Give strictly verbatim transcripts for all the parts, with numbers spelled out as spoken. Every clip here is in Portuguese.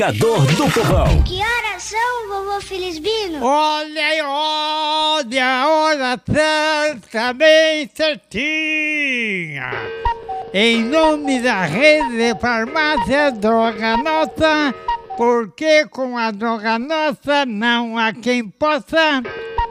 Cador do Povão. Que horas são, vovô Felisbino? Olha, olha, a hora certa, bem certinha. Em nome da rede de farmácia Droga Nossa, porque com a Droga Nossa não há quem possa.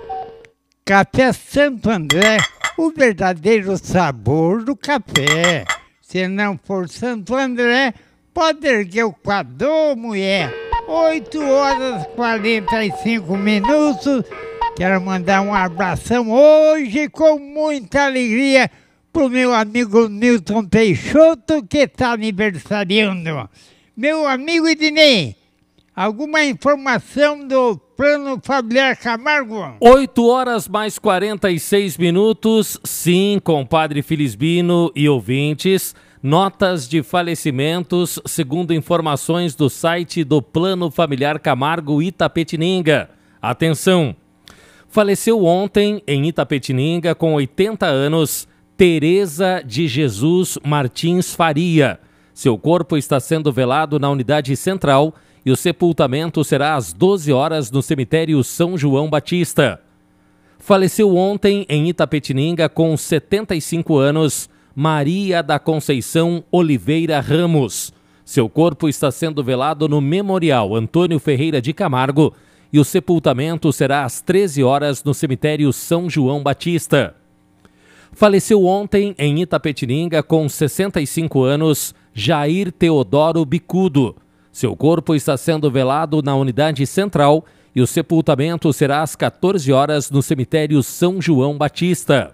Café Santo André, o verdadeiro sabor do café. Se não for Santo André, pode erguer o quadrô, mulher. oito horas e quarenta e cinco minutos. Quero mandar um abração hoje com muita alegria pro meu amigo Nilton Peixoto, que está aniversariando. Meu amigo Ednei, alguma informação do Plano Familiar Camargo? oito horas mais quarenta e seis minutos. Sim, compadre Felisbino e ouvintes. Notas de falecimentos, segundo informações do site do Plano Familiar Camargo Itapetininga. Atenção! Faleceu ontem em Itapetininga, com oitenta anos, Tereza de Jesus Martins Faria. Seu corpo está sendo velado na unidade central e o sepultamento será às doze horas no cemitério São João Batista. Faleceu ontem em Itapetininga, com setenta e cinco anos, Maria da Conceição Oliveira Ramos. Seu corpo está sendo velado no Memorial Antônio Ferreira de Camargo e o sepultamento será às treze horas no cemitério São João Batista. Faleceu ontem em Itapetininga, com sessenta e cinco anos, Jair Teodoro Bicudo. Seu corpo está sendo velado na unidade central e o sepultamento será às quatorze horas no cemitério São João Batista.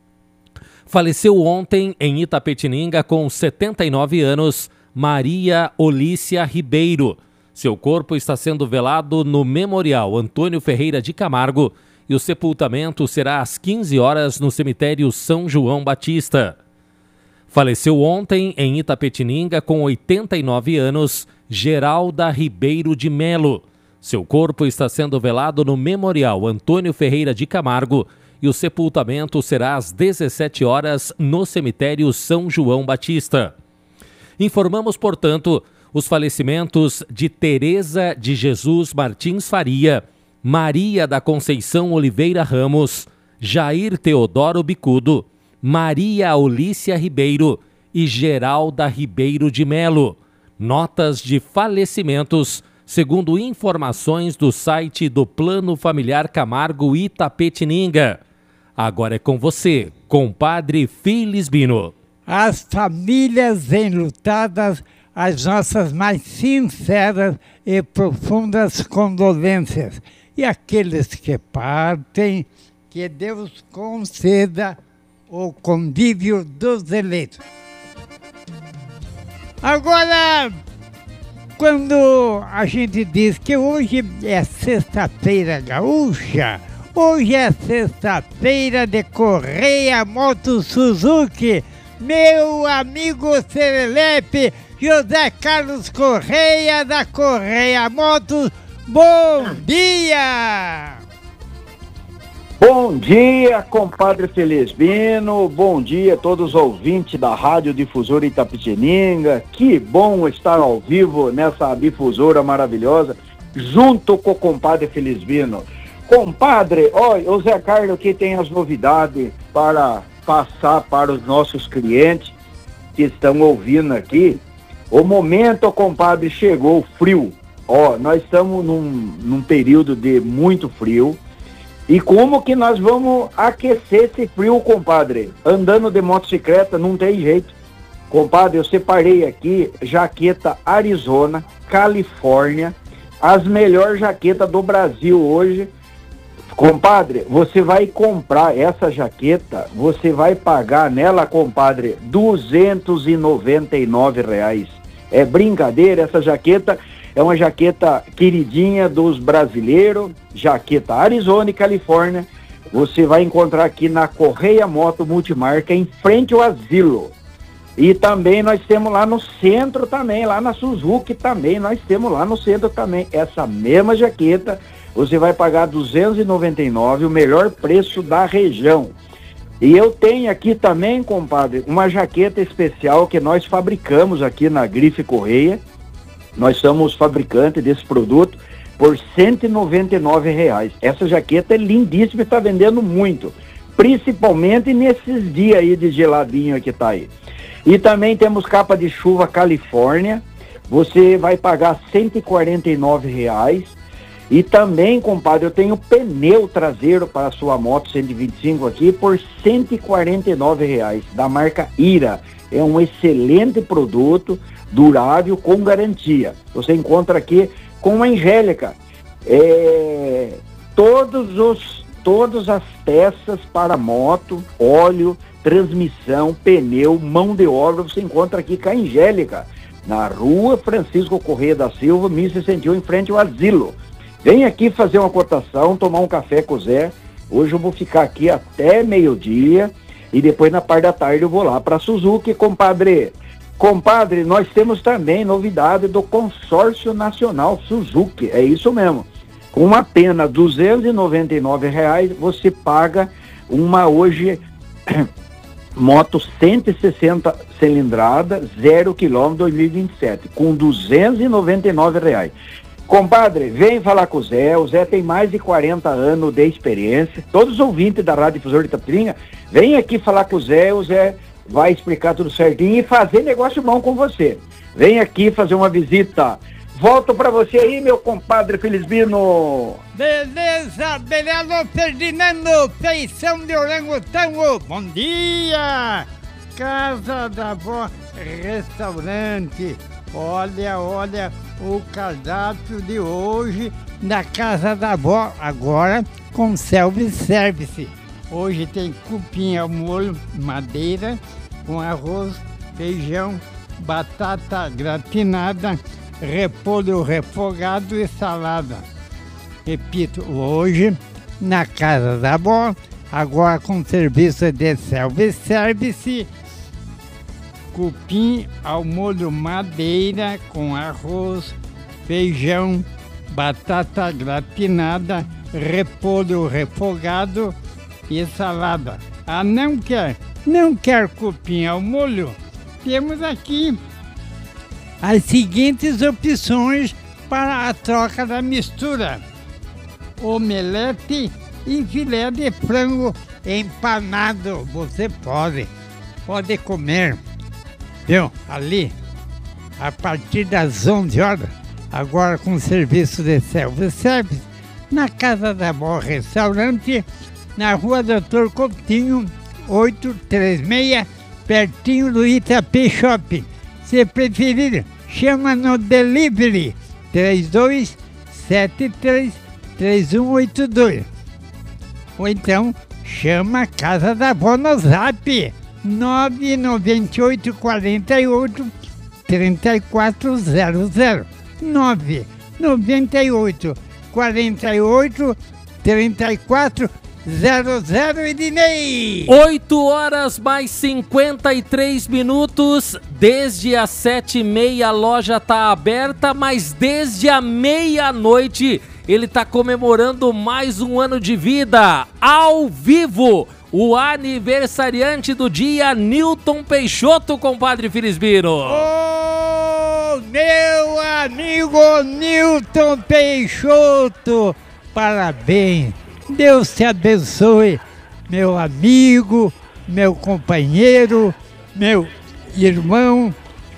Faleceu ontem em Itapetininga, com setenta e nove anos, Maria Olícia Ribeiro. Seu corpo está sendo velado no Memorial Antônio Ferreira de Camargo e o sepultamento será às quinze horas no cemitério São João Batista. Faleceu ontem em Itapetininga, com oitenta e nove anos, Geralda Ribeiro de Melo. Seu corpo está sendo velado no Memorial Antônio Ferreira de Camargo e o sepultamento será às dezessete horas no cemitério São João Batista. Informamos, portanto, os falecimentos de Tereza de Jesus Martins Faria, Maria da Conceição Oliveira Ramos, Jair Teodoro Bicudo, Maria Olícia Ribeiro e Geralda Ribeiro de Melo. Notas de falecimentos, segundo informações do site do Plano Familiar Camargo Itapetininga. Agora é com você, compadre Felisbino. As famílias enlutadas, as nossas mais sinceras e profundas condolências. E aqueles que partem, que Deus conceda o convívio dos eleitos. Agora, quando a gente diz que hoje é sexta-feira gaúcha, hoje é sexta-feira de Correia Moto Suzuki, meu amigo Serelepe, José Carlos Correia, da Correia Motos, bom dia! Bom dia, compadre Felisbino, bom dia a todos os ouvintes da Rádio Difusora Itapetininga. Que bom estar ao vivo nessa difusora maravilhosa, junto com o compadre Felisbino. Compadre, olha, o Zé Carlos aqui tem as novidades para passar para os nossos clientes que estão ouvindo aqui. O momento, compadre, chegou frio. Ó, nós estamos num, num período de muito frio. E como que nós vamos aquecer esse frio, compadre? Andando de motocicleta não tem jeito. Compadre, eu separei aqui jaqueta Arizona, Califórnia, as melhores jaquetas do Brasil hoje. Compadre, você vai comprar essa jaqueta, você vai pagar nela, compadre, duzentos e noventa e nove reais. É brincadeira, essa jaqueta é uma jaqueta queridinha dos brasileiros, jaqueta Arizona e Califórnia. Você vai encontrar aqui na Correia Moto Multimarca, em frente ao asilo. E também nós temos lá no centro também, lá na Suzuki também, nós temos lá no centro também. Essa mesma jaqueta, você vai pagar duzentos e noventa e nove reais, o melhor preço da região. E eu tenho aqui também, compadre, uma jaqueta especial que nós fabricamos aqui na Grife Correia. Nós somos fabricantes desse produto por cento e noventa e nove reais. Essa jaqueta é lindíssima e está vendendo muito, principalmente nesses dias aí de geladinho que tá aí. E também temos capa de chuva Califórnia, você vai pagar cento e quarenta e nove reais. E também, compadre, eu tenho pneu traseiro para a sua moto cento e vinte e cinco aqui por cento e quarenta e nove reais, da marca Ira. É um excelente produto, durável, com garantia. Você encontra aqui com a Angélica. É, todos os, todas as peças para moto, óleo, transmissão, pneu, mão de obra, você encontra aqui com a Angélica, na rua Francisco Corrêa da Silva, mil e sessenta e um, em frente ao asilo. Vem aqui fazer uma cotação, tomar um café com o Zé. Hoje eu vou ficar aqui até meio-dia e depois na parte da tarde eu vou lá para Suzuki, compadre. Compadre, nós temos também novidade do Consórcio Nacional Suzuki, é isso mesmo. Com apenas duzentos e noventa e nove reais você paga uma hoje moto cento e sessenta cilindrada, zero quilômetro, dois mil e vinte e sete, com duzentos e noventa e nove reais. Compadre, vem falar com o Zé. O Zé tem mais de quarenta anos de experiência. Todos os ouvintes da Rádio Difusora de Itapetininga, vem aqui falar com o Zé. O Zé vai explicar tudo certinho e fazer negócio bom com você. Vem aqui fazer uma visita. Volto pra você aí, meu compadre Felisbino. Beleza, beleza, Ferdinando, feição de orangotango. Bom dia, Casa da Vó Restaurante. Olha, olha o cardápio de hoje na Casa da Vó, agora com self-service. Hoje tem cupim ao molho madeira, com arroz, feijão, batata gratinada, repolho refogado e salada. Repito, hoje na Casa da Vó, agora com serviço de self-service, cupim ao molho madeira com arroz, feijão, batata gratinada, repolho refogado e salada. Ah, não quer? Não quer cupim ao molho? Temos aqui as seguintes opções para a troca da mistura: omelete e filé de frango empanado. Você pode, pode comer. Viu? Ali, a partir das onze horas, agora com serviço de self-service, na Casa da Vó Restaurante, na rua Doutor Coutinho, oitocentos e trinta e seis, pertinho do Itapê Shopping. Se preferir, chama no delivery três dois sete três, três um oito dois. Ou então, chama a Casa da Vó no Zap nove nove oito quatro oito três quatro zero zero. nove nove oito quatro oito três quatro zero zero, Ednei. oito horas mais cinquenta e três minutos. Desde as sete e meia a loja tá aberta, mas desde a meia-noite ele tá comemorando mais um ano de vida ao vivo. O aniversariante do dia, Nilton Peixoto, compadre Felisbino. Ô, oh, meu amigo Nilton Peixoto, parabéns. Deus te abençoe, meu amigo, meu companheiro, meu irmão.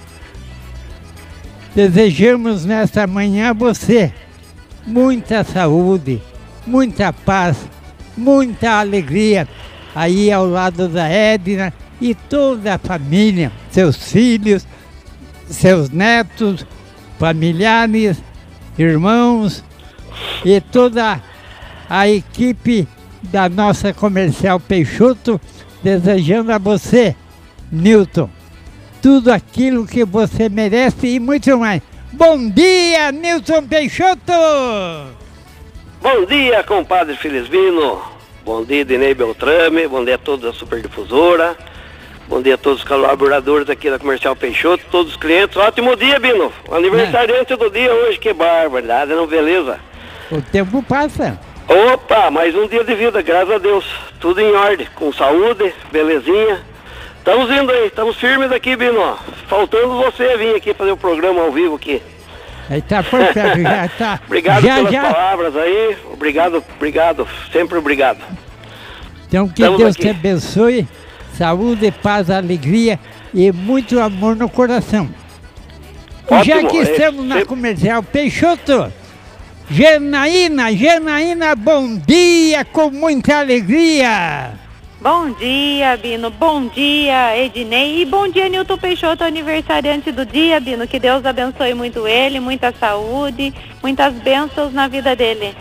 Desejamos nesta manhã a você muita saúde, muita paz, muita alegria aí ao lado da Edna e toda a família, seus filhos, seus netos, familiares, irmãos e toda a equipe da nossa Comercial Peixoto, desejando a você, Nilton, tudo aquilo que você merece e muito mais. Bom dia, Nilton Peixoto! Bom dia, compadre Felisbino. Bom dia, Ednei Beltrame. Bom dia a todos da Superdifusora. Bom dia a todos os colaboradores aqui da Comercial Peixoto, todos os clientes. Ótimo dia, Bino. O aniversariante é. do dia hoje, que barbaridade, não? Beleza? O tempo passa. Opa, mais um dia de vida, graças a Deus. Tudo em ordem, com saúde, belezinha. Estamos indo aí, estamos firmes aqui, Bino. Faltando você vir aqui fazer o programa ao vivo aqui. Aí tá por perto, já tá. Obrigado já, pelas já. palavras aí. Obrigado, obrigado. Sempre obrigado. Então que Estamos Deus aqui. te abençoe. Saúde, paz, alegria e muito amor no coração. E Ótimo, já que é, estamos na sempre- comercial Peixoto, Janaína, Janaína, bom dia com muita alegria. Bom dia, Bino. Bom dia, Ednei. E bom dia, Nilton Peixoto, aniversariante do dia, Bino. Que Deus abençoe muito ele, muita saúde, muitas bênçãos na vida dele.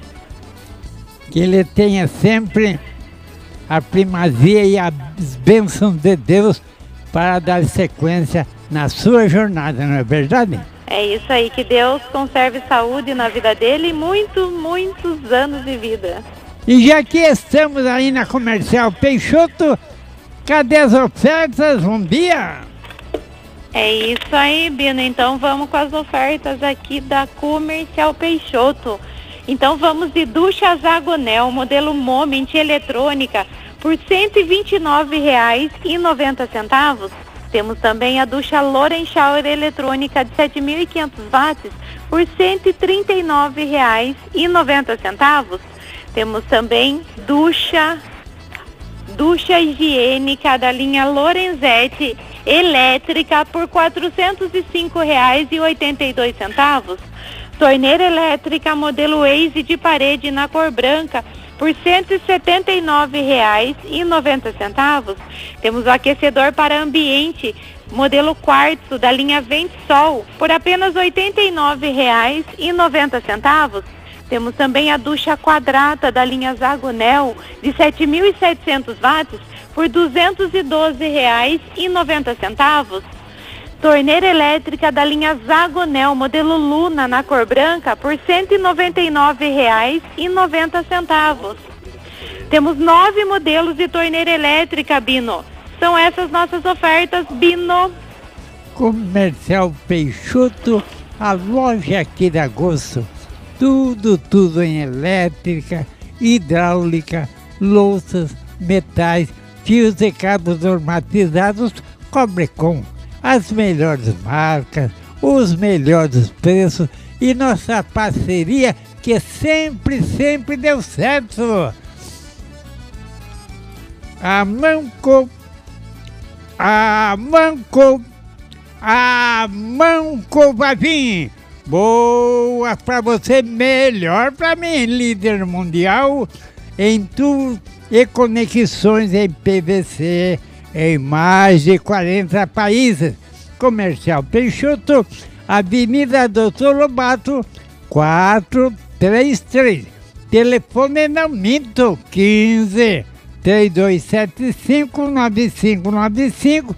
Que ele tenha sempre a primazia e as bênçãos de Deus para dar sequência na sua jornada, não é verdade? É isso aí, que Deus conserve saúde na vida dele e muitos, muitos anos de vida. E já que estamos aí na comercial Peixoto, cadê as ofertas? Bom dia! É isso aí, Bino. Então vamos com as ofertas aqui da Comercial Peixoto. Então vamos de ducha Zagonel, modelo Moment eletrônica, por cento e vinte e nove reais e noventa centavos. Temos também a ducha Loren Shower eletrônica de sete mil e quinhentos watts por cento e trinta e nove reais e noventa centavos. Temos também ducha, ducha higiênica da linha Lorenzetti elétrica por quatrocentos e cinco reais e oitenta e dois centavos. Torneira elétrica modelo Waze de parede na cor branca por cento e setenta e nove reais e noventa centavos. Temos o aquecedor para ambiente modelo quartzo da linha Ventesol por apenas oitenta e nove reais e noventa centavos. Temos também a ducha quadrata da linha Zagonel de sete mil e setecentos watts por duzentos e doze reais e noventa centavos. Torneira elétrica da linha Zagonel modelo Luna na cor branca por cento e noventa e nove reais e noventa centavos. Temos nove modelos de torneira elétrica, Bino. São essas nossas ofertas, Bino. Comercial Peixoto, a loja aqui da Gosto. Tudo, tudo em elétrica, hidráulica, louças, metais, fios e cabos normatizados, cobre com as melhores marcas, os melhores preços e nossa parceria que sempre, sempre deu certo. A Manco, a Manco, a Manco vai vir. Boa pra você, melhor pra mim, líder mundial em tudo e conexões em P V C em mais de quarenta países. Comercial Peixoto, Avenida Doutor Lobato, quatrocentos e trinta e três. Telefone não minto, quinze, três dois sete cinco, nove cinco nove cinco.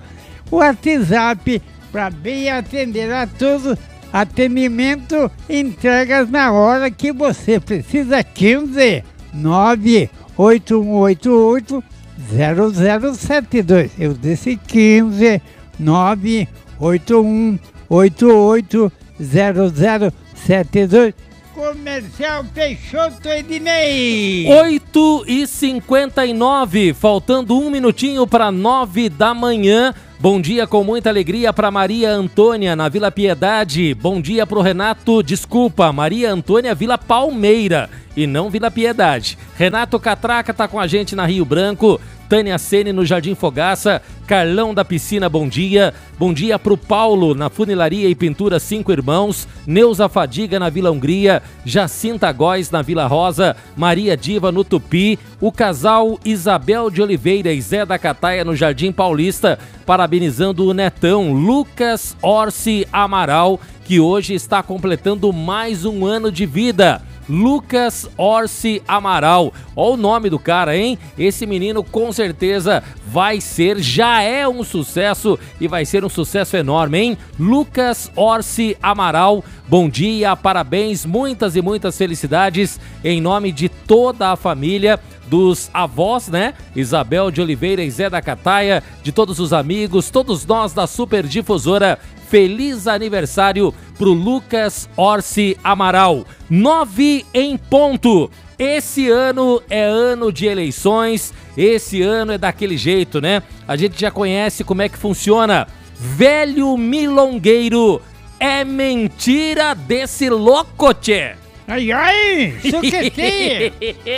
WhatsApp para bem atender a todos. Atendimento, entregas na hora que você precisa. Quinze, nove oito um oito oito, zero zero sete dois. Eu disse quinze, nove oito um oito oito, zero zero sete dois. Comercial Peixoto, Ednei. oito e cinquenta e nove, faltando um minutinho para nove da manhã. Bom dia com muita alegria para Maria Antônia, na Vila Piedade. Bom dia para o Renato, desculpa, Maria Antônia Vila Palmeira e não Vila Piedade. Renato Catraca tá com a gente na Rio Branco. Tânia Sene no Jardim Fogaça, Carlão da Piscina, bom dia. Bom dia pro Paulo na Funilaria e Pintura Cinco Irmãos, Neuza Fadiga na Vila Hungria, Jacinta Góes na Vila Rosa, Maria Diva no Tupi, o casal Isabel de Oliveira e Zé da Cataia no Jardim Paulista, parabenizando o netão Lucas Orsi Amaral, que hoje está completando mais um ano de vida. Lucas Orsi Amaral, olha o nome do cara, hein? Esse menino com certeza vai ser, já é um sucesso e vai ser um sucesso enorme, hein? Lucas Orsi Amaral, bom dia, parabéns, muitas e muitas felicidades em nome de toda a família, dos avós, né? Isabel de Oliveira e Zé da Cataia, de todos os amigos, todos nós da Super Difusora. Feliz aniversário pro Lucas Orsi Amaral. Nove em ponto. Esse ano é ano de eleições, esse ano é daquele jeito, né? A gente já conhece como é que funciona. Velho milongueiro é mentira desse louco, tchê. Ai, ai, suquete.